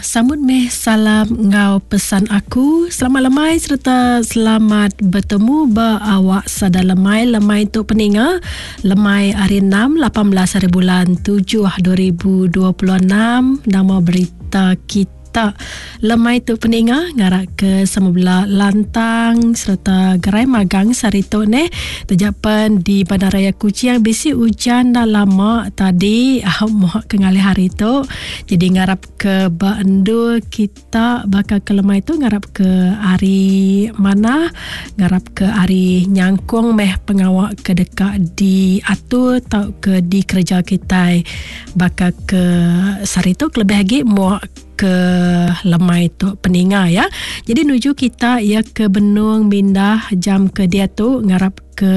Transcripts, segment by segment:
Sambut meh salam ngau pesan aku. Selamat lemai serta selamat bertemu ba awak sada lemai tu peninga. Lemai hari 6 18 hari bulan 7 2026. Nama berita kita lemai tu peninga ngarak ke semula lantang serta gerai magang sarito ne terjapan di Bandaraya Kuching. Bisi hujan dah lama tadi mohak ke ngalih hari tu, jadi ngarap ke bandu kita bakal ke lemai tu ngarap ke hari mana, ngarap ke hari nyangkung meh pengawak ke dekat di atur tau ke di kerja kita bakal ke sarito lebih lagi muak ke lemai tu peninga ya. Jadi nuju kita ya ke Benung Mindah jam ke dia tu ngarap ke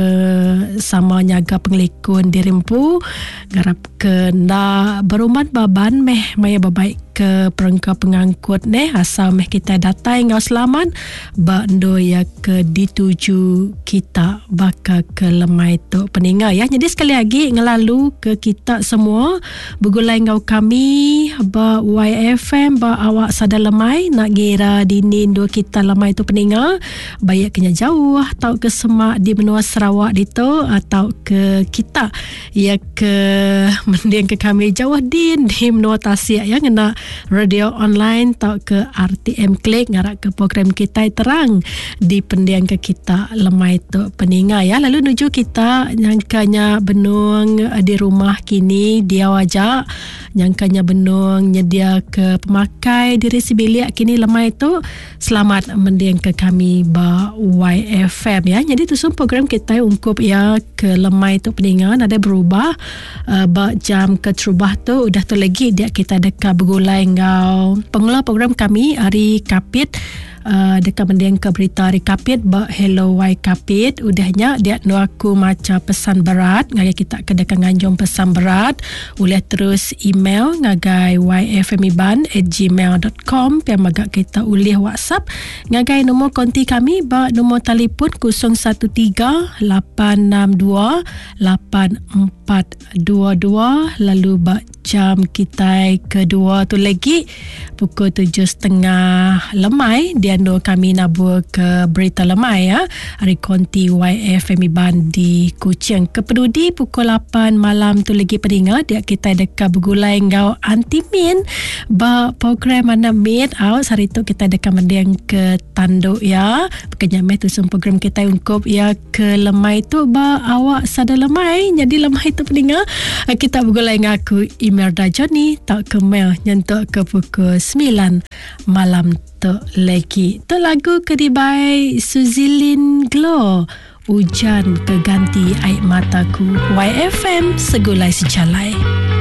sama nyaga pengelikun di Rimpu, ngarap ke nda berumat baban meh maya babaik ke perangka pengangkut ne asal meh kita datai ngau selamat bando ya ke dituju kita bakal ke lemai tu peninga ya. Jadi sekali lagi ngelalu ke kita semua begulai ngau kami ba YFM ba awak sada lemai nak gira dini ndo kita lemai tu peninga bayak kenya jauh atau ke semak di benua Sarawak dito atau ke kita ya ke mending ke kami jauh di benua Tasik ya ngena radio online atau ke RTM Klik ngarak ke program kita terang di pendiang ke kita lemai tu peninga ya. Lalu nuju kita nyangkanya benung di rumah kini dia wajak nyangkanya benung nyedia ke pemakai diri sibiliak kini lemai tu selamat mendiang ke kami ba YFM ya. Jadi tu semua program kita ungkup ya ke lemai tu peningan ada berubah ba jam ke terubah tu udah tu lagi dia kita dekat bergulai ngau pengelola program kami Ari Kapit dekat mendiang ke berita Ari Kapit ba Hello Y Kapit udahnya dia nu aku maca pesan berat ngagai kita ke dekat nganjung pesan berat boleh terus email ngagai yfmiban@gmail.com pia magak kita ulih WhatsApp ngagai nombor konti kami ba nombor telefon 013-862-8422 lalu ba jam kita kedua tu lagi pukul 7.30 lemai dia ando kami nabur ke berita lemai ya hari konti YFM Iban di Kuching kepedudi pukul 8 malam tu lagi peningat dia kita dekat bergulai ngau antimin ba program mana mid out hari tu kita dekat mendiang ke tanduk ya pekenyameh tu semua program kita ungkup ya ke lemai tu ba awak sada lemai jadi lemai tu peningat kita bergulai ngaku email Dajoni tak ke mail nyentuk ke pukul 9 malam tu lagi. Tu lagu kedibai Suzilin Glow Hujan keganti air mataku. YFM segulai sejalai.